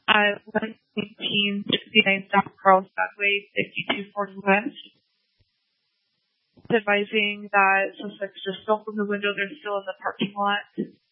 at 11969 South Carlsbad Way, 5240 West. Advising that suspects just fell from the window. They're still in the parking lot.